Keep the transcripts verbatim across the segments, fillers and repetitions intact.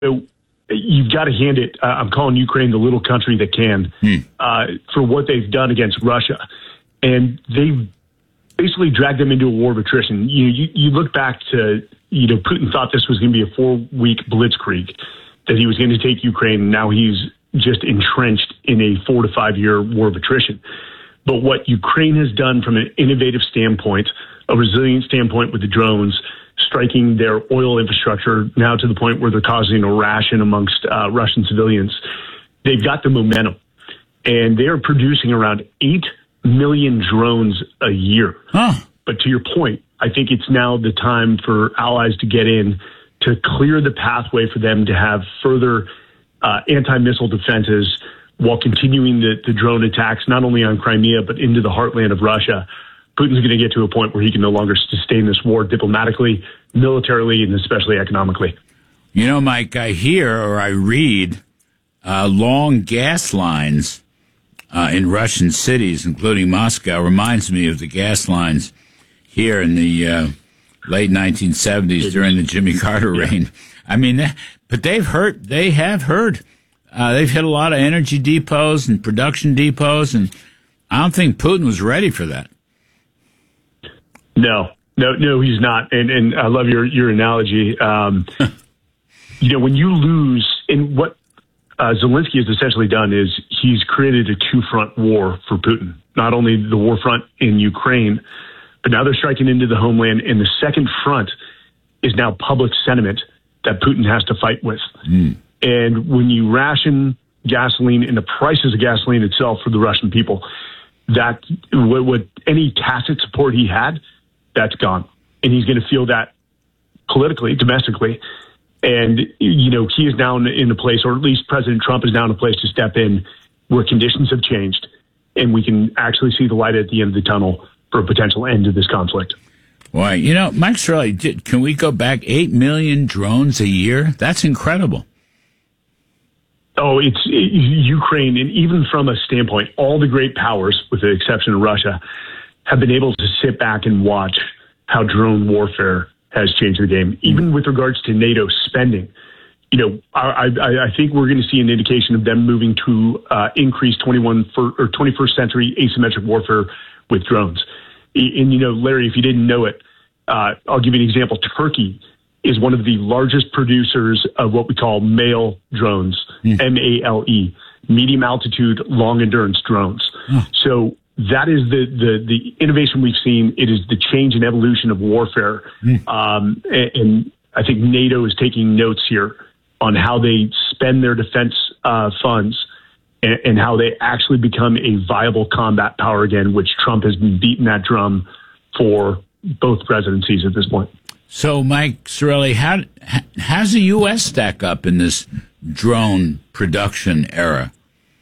So you've got to hand it. Uh, I'm calling Ukraine the little country that can hmm. uh, for what they've done against Russia. And they've basically dragged them into a war of attrition. You, you, you look back to, you know, Putin thought this was going to be a four-week blitzkrieg, that he was going to take Ukraine, and now he's just entrenched in a four to five-year war of attrition. But what Ukraine has done from an innovative standpoint, a resilient standpoint with the drones, striking their oil infrastructure now to the point where they're causing a ration amongst uh, Russian civilians, they've got the momentum. And they are producing around eight million drones a year. Huh. But to your point, I think it's now the time for allies to get in to clear the pathway for them to have further uh, anti-missile defenses while continuing the, the drone attacks, not only on Crimea, but into the heartland of Russia. Putin's going to get to a point where he can no longer sustain this war diplomatically, militarily, and especially economically. You know, Mike, I hear or I read uh, long gas lines uh, in Russian cities, including Moscow, reminds me of the gas lines here in the uh, late nineteen seventies during the Jimmy Carter reign. I mean, but they've heard, they have heard. Uh, they've hit a lot of energy depots and production depots, and I don't think Putin was ready for that. No, no, no, he's not. And and I love your, your analogy. Um, you know, when you lose, and what uh, Zelensky has essentially done is he's created a two-front war for Putin. Not only the war front in Ukraine, but now they're striking into the homeland. And the second front is now public sentiment that Putin has to fight with. Mm. And when you ration gasoline and the prices of gasoline itself for the Russian people, that what, what any tacit support he had, that's gone. And he's going to feel that politically, domestically. And, you know, he is now in, in a place, or at least President Trump is now in a place to step in where conditions have changed. And we can actually see the light at the end of the tunnel for a potential end to this conflict. Boy, you know, Mike Sarraille, did, can we go back eight million drones a year? That's incredible. Oh, it's it, Ukraine, and even from a standpoint, all the great powers, with the exception of Russia, have been able to sit back and watch how drone warfare has changed the game. Even with regards to NATO spending, you know, I, I, I think we're going to see an indication of them moving to uh, increase twenty-one for, or twenty-first century asymmetric warfare with drones. And, you know, Larry, if you didn't know it, uh, I'll give you an example. Turkey is one of the largest producers of what we call MALE drones, mm. M A L E, medium altitude, long endurance drones. Mm. So that is the, the, the innovation we've seen. It is the change and evolution of warfare. Mm. Um, and, and I think NATO is taking notes here on how they spend their defense uh, funds and, and how they actually become a viable combat power again, which Trump has been beating that drum for both presidencies at this point. So, Mike Sarraille, how how's the U S stack up in this drone production era?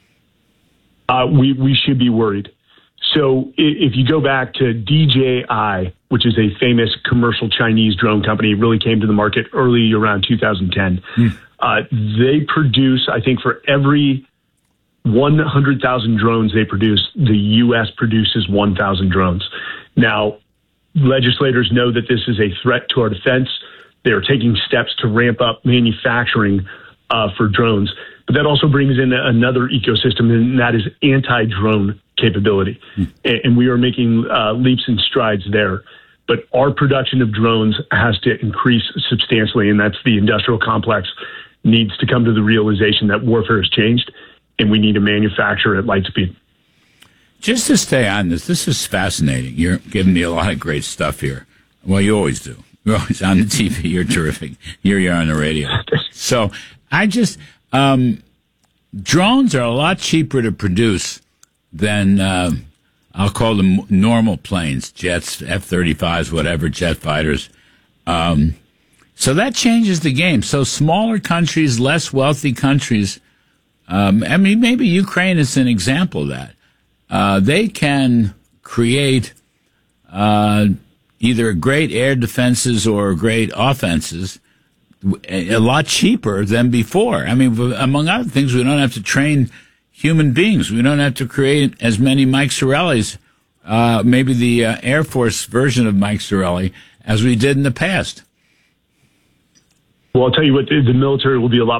Uh, we we should be worried. So, if you go back to D J I, which is a famous commercial Chinese drone company, really came to the market early around two thousand ten. Mm. Uh, they produce, I think, for every one hundred thousand drones they produce, the U S produces one thousand drones. Now, legislators know that this is a threat to our defense. They are taking steps to ramp up manufacturing uh, for drones. But that also brings in another ecosystem, and that is anti-drone capability. Mm. And we are making uh, leaps and strides there. But our production of drones has to increase substantially, and that's the industrial complex needs to come to the realization that warfare has changed, and we need to manufacture at light speed. Just to stay on this, this is fascinating. You're giving me a lot of great stuff here. Well, you always do. You're always on the T V. You're terrific. Here you are on the radio. So I just, um, drones are a lot cheaper to produce than, uh, I'll call them normal planes, jets, F thirty-fives, whatever, jet fighters. Um, so that changes the game. So smaller countries, less wealthy countries, um, I mean, maybe Ukraine is an example of that. Uh, they can create uh, either great air defenses or great offenses a lot cheaper than before. I mean, among other things, we don't have to train human beings. We don't have to create as many Mike Sarrailles, uh, maybe the uh, Air Force version of Mike Sarraille, as we did in the past. Well, I'll tell you what, the, the military will be a lot